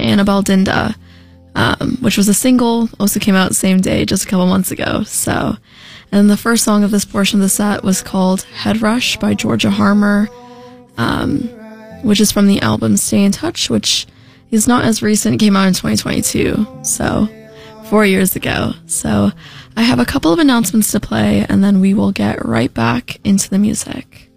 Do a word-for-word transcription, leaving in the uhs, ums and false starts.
Annabelle Dinda, um, which was a single, also came out the same day, just a couple months ago. So, and the first song of this portion of the set was called Head Rush by Georgia Harmer, um, which is from the album Stay in Touch, which is not as recent. It came out in twenty twenty-two, so four years ago. So I have a couple of announcements to play, and then we will get right back into the music.